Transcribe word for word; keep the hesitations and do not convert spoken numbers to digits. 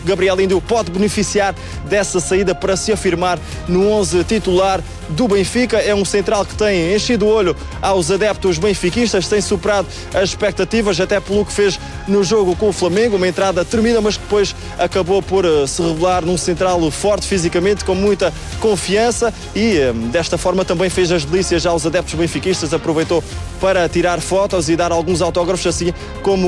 Gabriel Índio pode beneficiar dessa saída para se afirmar no onze titular do Benfica. É um central que tem enchido o olho aos adeptos benfiquistas, tem superado as expectativas, até pelo que fez no jogo com o Flamengo, uma entrada tremida, mas que depois acabou por se revelar num central forte fisicamente, com muita confiança e desta forma também fez as delícias aos adeptos benfiquistas, aproveitou para tirar fotos e dar alguns autógrafos, assim como